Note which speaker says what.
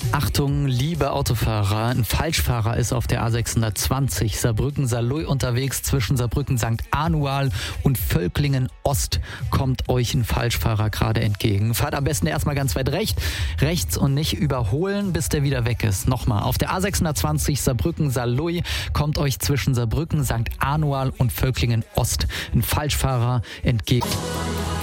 Speaker 1: Achtung, liebe Autofahrer, ein Falschfahrer ist auf der A620 Saarbrücken-Saarlouis unterwegs. Zwischen Saarbrücken-St. Anual und Völklingen-Ost kommt euch ein Falschfahrer gerade entgegen. Fahrt am besten erstmal ganz weit rechts und nicht überholen, bis der wieder weg ist. Nochmal, auf der A620 Saarbrücken-Saarlouis kommt euch zwischen Saarbrücken, St. Anual und Völklingen-Ost ein Falschfahrer entgegen.